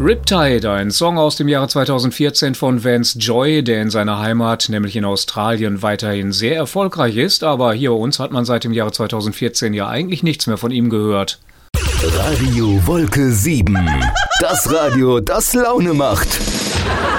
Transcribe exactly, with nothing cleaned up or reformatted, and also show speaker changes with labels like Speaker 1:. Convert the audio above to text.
Speaker 1: Riptide, ein Song aus dem Jahre zweitausendvierzehn von Vance Joy, der in seiner Heimat, nämlich in Australien, weiterhin sehr erfolgreich ist, aber hier bei uns hat man seit dem Jahre zweitausendvierzehn ja eigentlich nichts mehr von ihm gehört.
Speaker 2: Radio Wolke sieben, das Radio, das Laune macht.